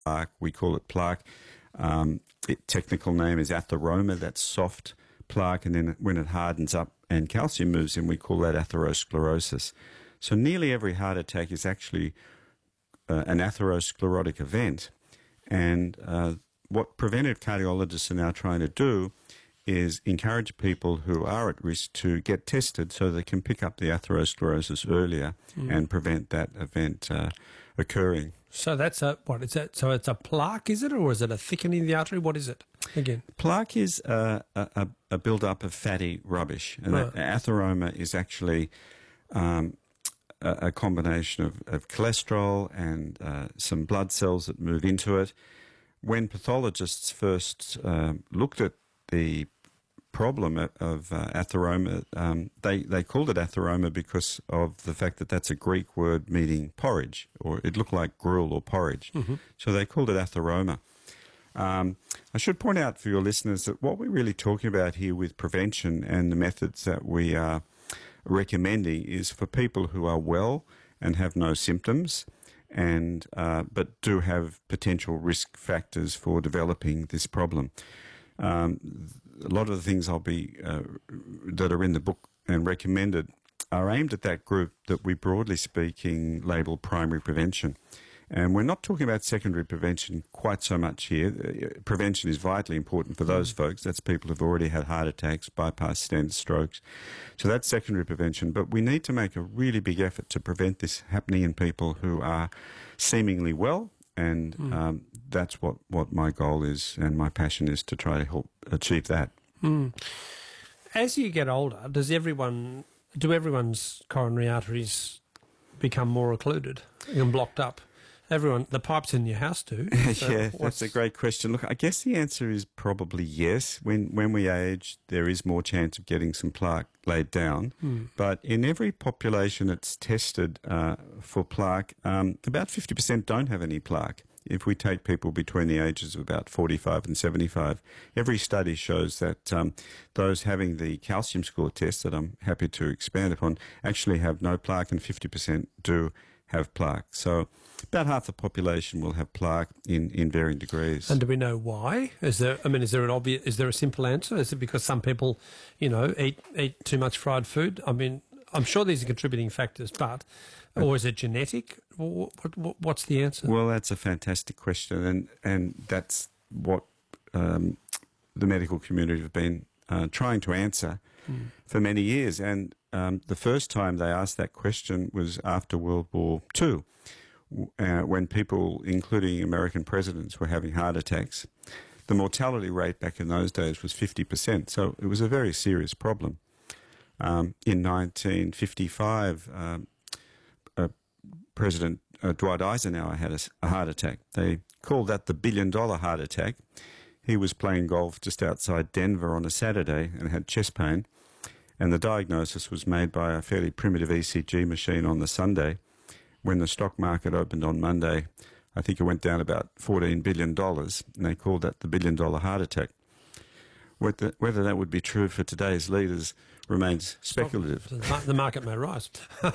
plaque. We call it plaque. Its technical name is atheroma. That's soft plaque, and then when it hardens up and calcium moves in, we call that atherosclerosis. So nearly every heart attack is actually an atherosclerotic event. And what preventive cardiologists are now trying to do is encourage people who are at risk to get tested so they can pick up the atherosclerosis earlier and prevent that event occurring. So that's what is that? So it's a plaque, is it, or is it a thickening of the artery? What is it again? Plaque is a build-up of fatty rubbish, and atheroma is actually a combination of cholesterol and some blood cells that move into it. When pathologists first looked at the problem of atheroma, they called it atheroma because of the fact that that's a Greek word meaning porridge, or it looked like gruel or porridge. So they called it atheroma. I should point out for your listeners that what we're really talking about here with prevention and the methods that we are recommending is for people who are well and have no symptoms, and but do have potential risk factors for developing this problem. A lot of the things that are in the book and recommended are aimed at that group that we broadly speaking label primary prevention. And we're not talking about secondary prevention quite so much here. Prevention is vitally important for those folks. That's people who've already had heart attacks, bypass stents, strokes. So that's secondary prevention. But we need to make a really big effort to prevent this happening in people who are seemingly well. And that's what my goal is and my passion is, to try to help achieve that. As you get older, do everyone's coronary arteries become more occluded and blocked up? The pipes in your house do. So yeah, that's a great question. Look, I guess the answer is probably yes. When we age, there is more chance of getting some plaque laid down. But in every population that's tested for plaque, about 50% don't have any plaque. If we take people between the ages of about 45 and 75, every study shows that those having the calcium score test, that I'm happy to expand upon, actually have no plaque, and 50% do have plaque. So about half the population will have plaque in varying degrees. And do we know why? Is there a simple answer? Is it because some people, eat too much fried food? I mean, I'm sure these are contributing factors, but or is it genetic? What's the answer? Well, that's a fantastic question, and that's what the medical community have been trying to answer for many years. And the first time they asked that question was after World War II, when people, including American presidents, were having heart attacks. The mortality rate back in those days was 50%, so it was a very serious problem. In 1955, President Dwight Eisenhower had a heart attack. They called that the $1 billion heart attack. He was playing golf just outside Denver on a Saturday and had chest pain, and the diagnosis was made by a fairly primitive ECG machine on the Sunday. When the stock market opened on Monday, I think it went down about $14 billion, and they called that the $1 billion heart attack. Whether that would be true for today's leaders remains speculative. The market may rise.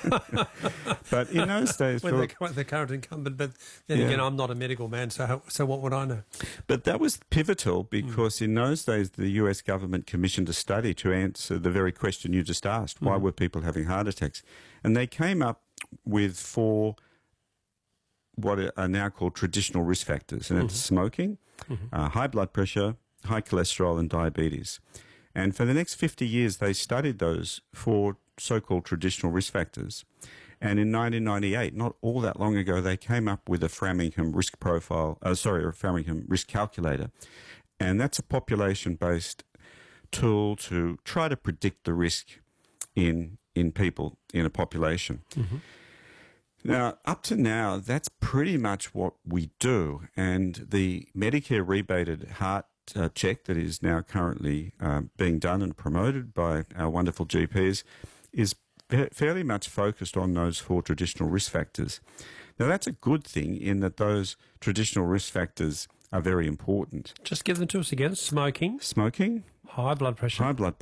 But in those days... the current incumbent, but then again, I'm not a medical man, so what would I know? But that was pivotal because in those days the US government commissioned a study to answer the very question you just asked. Why were people having heart attacks? And they came up with 4 what are now called traditional risk factors, and it's smoking, high blood pressure, high cholesterol, and diabetes. And for the next 50 years, they studied those 4 so-called traditional risk factors. And in 1998, not all that long ago, they came up with a Framingham risk Framingham risk calculator. And that's a population-based tool to try to predict the risk in people in a population. Now, up to now, that's pretty much what we do. And the Medicare rebated heart check that is now currently being done and promoted by our wonderful GPs is fairly much focused on those 4 traditional risk factors. Now, that's a good thing in that those traditional risk factors are very important. Just give them to us again. Smoking, high blood pressure,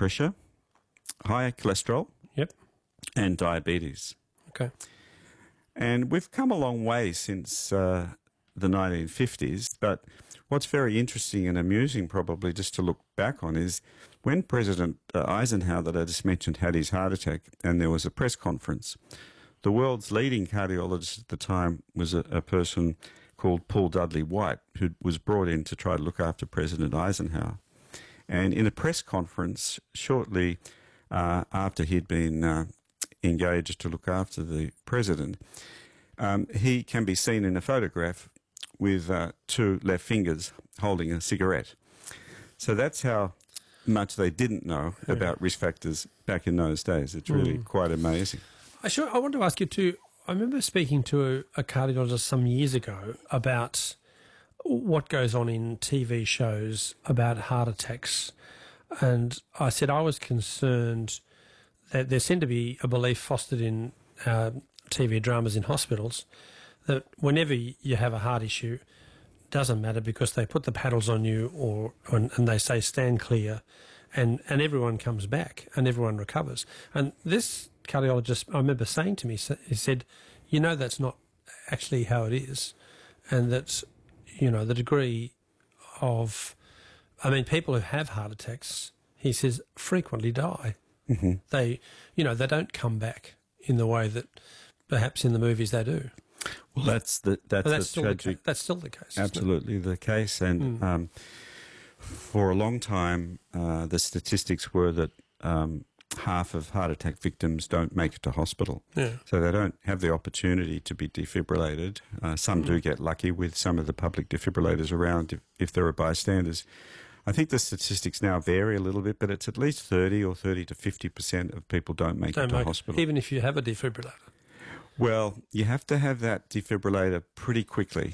high cholesterol, and diabetes. Okay. And we've come a long way since the 1950s. But what's very interesting and amusing, probably, just to look back on, is when President Eisenhower, that I just mentioned, had his heart attack and there was a press conference, the world's leading cardiologist at the time was a person called Paul Dudley White, who was brought in to try to look after President Eisenhower. And in a press conference shortly after he'd been engaged to look after the president, he can be seen in a photograph with two left fingers holding a cigarette. So that's how much they didn't know about risk factors back in those days. It's really quite amazing. I want to ask you too, I remember speaking to a cardiologist some years ago about what goes on in TV shows about heart attacks. And I said I was concerned that there seemed to be a belief fostered in TV dramas in hospitals that whenever you have a heart issue, it doesn't matter because they put the paddles on you and they say stand clear and everyone comes back and everyone recovers. And this cardiologist, I remember saying to me, he said, that's not actually how it is, and that, the degree of, people who have heart attacks, he says, frequently die. Mm-hmm. They don't come back in the way that perhaps in the movies they do. Well, that's the tragic. That's still the case. Absolutely the case, and for a long time, the statistics were that half of heart attack victims don't make it to hospital. Yeah. So they don't have the opportunity to be defibrillated. Some do get lucky with some of the public defibrillators around if there are bystanders. I think the statistics now vary a little bit, but it's at least 30 or 30 to 50% of people don't make it to hospital. Even if you have a defibrillator? Well, you have to have that defibrillator pretty quickly.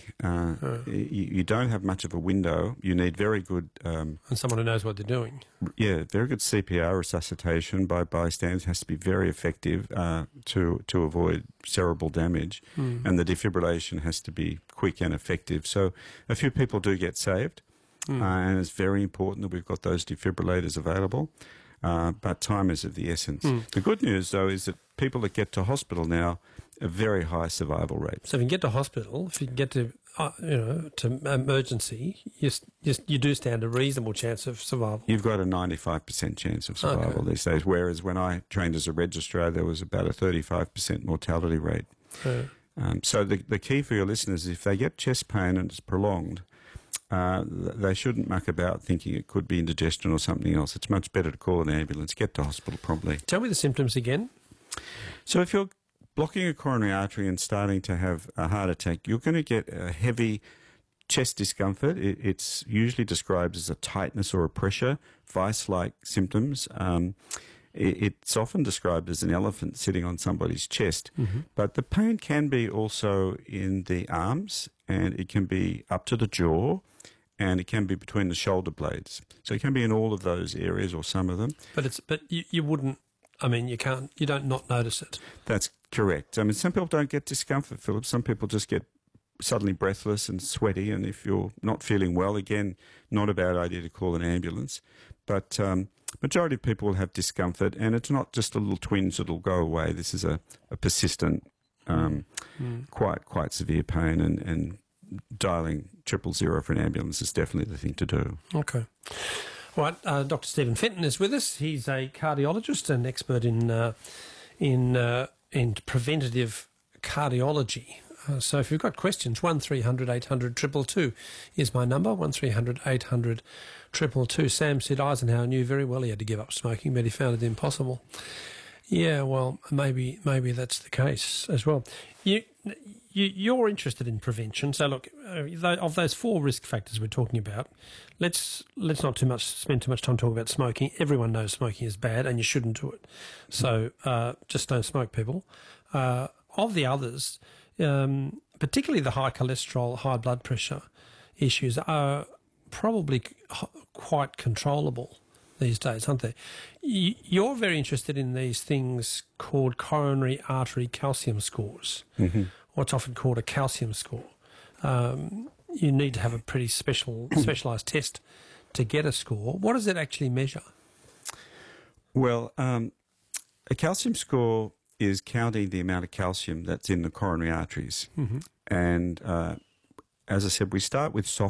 You don't have much of a window. You need very good... and someone who knows what they're doing. Yeah, very good CPR resuscitation by bystanders has to be very effective to avoid cerebral damage. And the defibrillation has to be quick and effective. So a few people do get saved. And it's very important that we've got those defibrillators available. But time is of the essence. The good news, though, is that people that get to hospital now, a very high survival rate. So if you can get to hospital, if you can get to, to emergency, you do stand a reasonable chance of survival. You've got a 95% chance of survival these days, whereas when I trained as a registrar, there was about a 35% mortality rate. So the key for your listeners is if they get chest pain and it's prolonged, they shouldn't muck about thinking it could be indigestion or something else. It's much better to call an ambulance, get to hospital promptly. Tell me the symptoms again. So if you're blocking a coronary artery and starting to have a heart attack, you're going to get a heavy chest discomfort. It's usually described as a tightness or a pressure, vice-like symptoms. It's often described as an elephant sitting on somebody's chest. But the pain can be also in the arms, and it can be up to the jaw, and it can be between the shoulder blades. So it can be in all of those areas or some of them. But you wouldn't, you don't not notice it. That's correct. Some people don't get discomfort, Philip. Some people just get suddenly breathless and sweaty, and if you're not feeling well, again, not a bad idea to call an ambulance. But majority of people will have discomfort, and it's not just a little twinge that'll go away. This is a persistent, quite severe pain, and dialing 000 for an ambulance is definitely the thing to do. Okay. All right, Dr. Stephen Fenton is with us. He's a cardiologist and expert in preventative cardiology. So if you've got questions, 1300 800 222 is my number, 1300 800 222. Sam said Eisenhower knew very well he had to give up smoking, but he found it impossible. Yeah, well, maybe that's the case as well. You're interested in prevention, so look, of those four risk factors we're talking about, let's not spend too much time talking about smoking. Everyone knows smoking is bad, and you shouldn't do it. So just don't smoke, people. Of the others, particularly the high cholesterol, high blood pressure issues are probably quite controllable these days, aren't they? You're very interested in these things called coronary artery calcium scores, what's often called a calcium score. You need to have a pretty specialised test to get a score. What does it actually measure? Well, a calcium score is counting the amount of calcium that's in the coronary arteries. And a as I said, we start with soft